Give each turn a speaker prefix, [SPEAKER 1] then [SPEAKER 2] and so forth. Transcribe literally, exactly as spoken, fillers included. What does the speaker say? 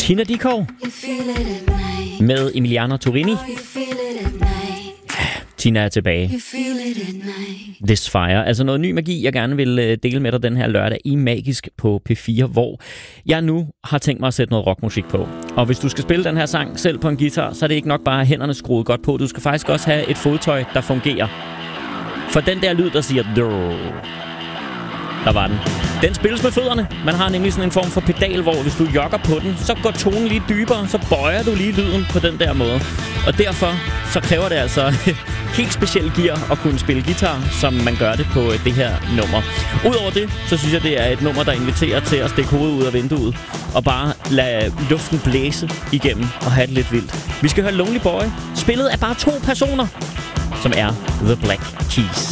[SPEAKER 1] Tina Dickow med Emiliano Torrini. Tina er tilbage. This Fire. Altså noget ny magi, jeg gerne vil dele med dig den her lørdag i Magisk på P fire, hvor jeg nu har tænkt mig at sætte noget rockmusik på. Og hvis du skal spille den her sang selv på en guitar, så er det ikke nok bare at hænderne skruet godt på. Du skal faktisk også have et fodtøj, der fungerer. For den der lyd, der siger... Der var den. Den spilles med fødderne. Man har nemlig sådan en form for pedal, hvor hvis du jogger på den, så går tonen lige dybere, så bøjer du lige lyden på den der måde. Og derfor så kræver det altså helt specielt gear at kunne spille guitar, som man gør det på det her nummer. Udover det, så synes jeg, det er et nummer, der inviterer til at stikke hovedet ud af vinduet og bare lade luften blæse igennem og have det lidt vildt. Vi skal høre Lonely Boy, spillet af bare to personer, som er The Black Keys.